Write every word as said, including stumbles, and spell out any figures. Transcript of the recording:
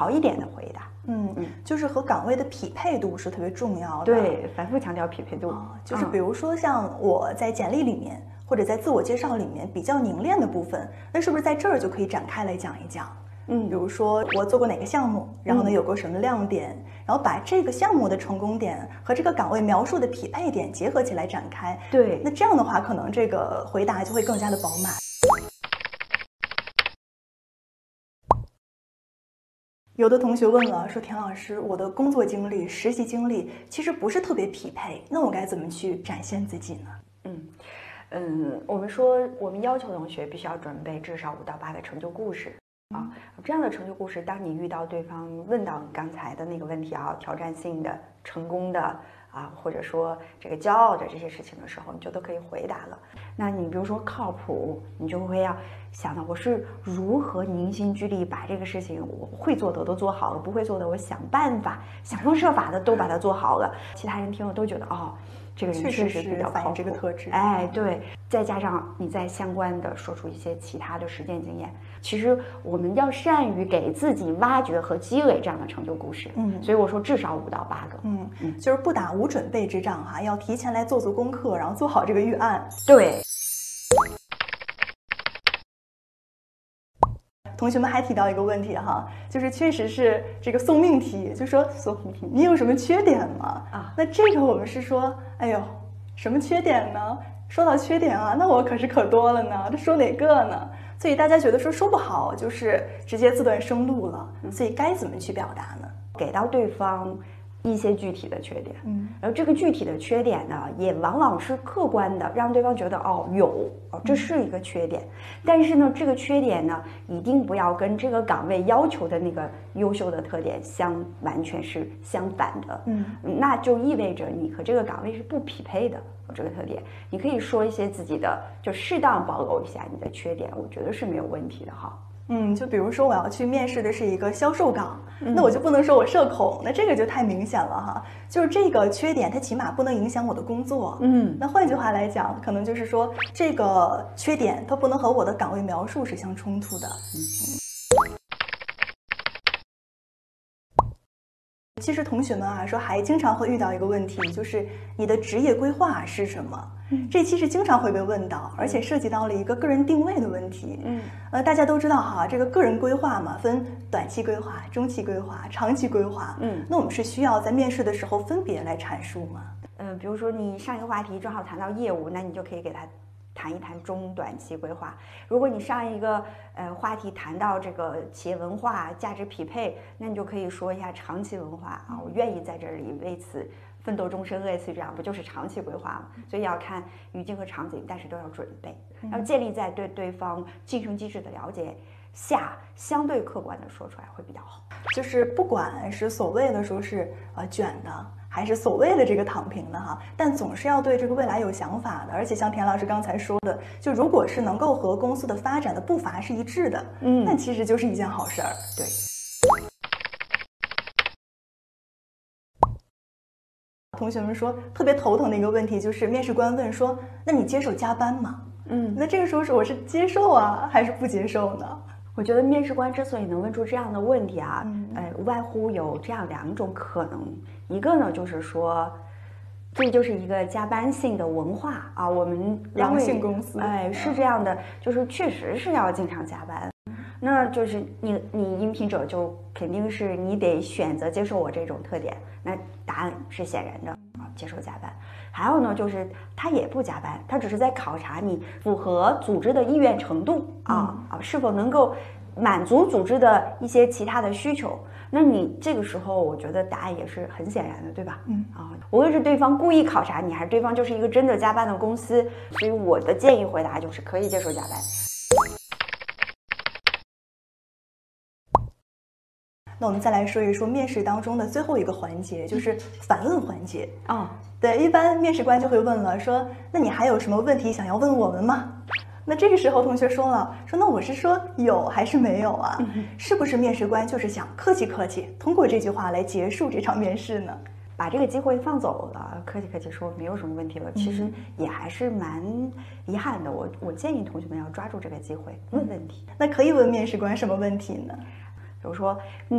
好一点的回答。 嗯嗯，就是和岗位的匹配度是特别重要的。 对，反复强调匹配度。 哦、就是比如说像我在简历里面、嗯、或者在自我介绍里面比较凝练的部分，那是不是在这儿就可以展开来讲一讲？嗯，比如说我做过哪个项目，然后呢有过什么亮点，嗯、然后把这个项目的成功点和这个岗位描述的匹配点结合起来展开。 对， 那这样的话，可能这个回答就会更加的饱满。有的同学问了，说田老师，我的工作经历、实习经历其实不是特别匹配，那我该怎么去展现自己呢？ 嗯嗯，我们说我们要求同学必须要准备至少五到八个成就故事。啊，这样的成就故事，当你遇到对方问到刚才的那个问题啊，挑战性的、成功的啊，或者说这个骄傲的这些事情的时候，你就都可以回答了。那你比如说靠谱，你就会要想到我是如何凝心聚力把这个事情我会做的我都做好了，不会做的我想办法、想方设法的都把它做好了。其他人听了都觉得哦，这个人确实比较靠谱， 这个特质。 哎，对，再加上你再相关的说出一些其他的实践经验，其实我们要善于给自己挖掘和积累这样的成就故事。嗯，所以我说至少五到八个。 嗯嗯，就是不打无准备之仗哈，要提前来做做功课，然后做好这个预案。 对。 同学们还提到一个问题哈，就是确实是这个送命题，就说送命题，你有什么缺点吗？啊，那这个我们是说，哎呦，什么缺点呢？说到缺点啊，那我可是可多了呢，这说哪个呢？所以大家觉得说说不好，就是直接自断生路了。所以该怎么去表达呢？ 给到对方一些具体的缺点，嗯，然后这个具体的缺点呢，也往往是客观的，让对方觉得哦有哦，这是一个缺点，但是呢，这个缺点呢，一定不要跟这个岗位要求的那个优秀的特点相完全是相反的，嗯，那就意味着你和这个岗位是不匹配的。这个特点，你可以说一些自己的，就适当暴露一下你的缺点，我觉得是没有问题的哈。 嗯，就比如说我要去面试的是一个销售岗，嗯、那我就不能说我社恐，那这个就太明显了哈。就是这个缺点，它起码不能影响我的工作。嗯，那换句话来讲，可能就是说这个缺点它不能和我的岗位描述是相冲突的。嗯。其实同学们啊，说还经常会遇到一个问题，就是你的职业规划是什么？嗯，这其实经常会被问到，而且涉及到了一个个人定位的问题。嗯，呃，大家都知道哈，这个个人规划嘛，分短期规划、中期规划、长期规划。嗯，那我们是需要在面试的时候分别来阐述吗？ 嗯、呃，比如说你上一个话题正好谈到业务，那你就可以给他谈一谈中短期规划。如果你上一个呃话题谈到这个企业文化、价值匹配，那你就可以说一下长期文化啊，我愿意在这里为此奋斗终身，类似于这样，不就是长期规划吗？所以要看语境和场景，但是都要准备，要建立在对对方晋升机制的了解下，相对客观的说出来会比较好。 就是不管是所谓的说是呃卷的，还是所谓的这个躺平的哈，但总是要对这个未来有想法的。而且像田老师刚才说的，就如果是能够和公司的发展的步伐是一致的，嗯，那其实就是一件好事儿。 对。 同学们说特别头疼的一个问题就是面试官问说，那你接受加班吗？嗯，那这个时候是我是接受啊，还是不接受呢？ 我觉得面试官之所以能问出这样的问题啊，嗯、呃，无外乎有这样两种可能，一个呢就是说，这就是一个加班性的文化啊，我们狼性公司， 哎，是这样的，就是确实是要经常加班，那就是你你应聘者就肯定是你得选择接受我这种特点，那答案是显然的啊，接受加班。还有呢，就是他也不加班，他只是在考察你符合组织的意愿程度啊啊，是否能够满足组织的一些其他的需求。那你这个时候，我觉得答案也是很显然的，对吧？嗯啊，无论是对方故意考察你，还是对方就是一个真的加班的公司，所以我的建议回答就是可以接受加班。 那我们再来说一说面试当中的最后一个环节，就是反问环节啊。哦，对，一般面试官就会问了，说那你还有什么问题想要问我们吗？那这个时候同学说了，说那我是说有还是没有啊？嗯、是不是面试官就是想客气客气，通过这句话来结束这场面试呢？ 把这个机会放走了，客气客气说没有什么问题了，其实也还是蛮遗憾的。我我建议同学们要抓住这个机会问问题。 那可以问面试官什么问题呢？ 比如说，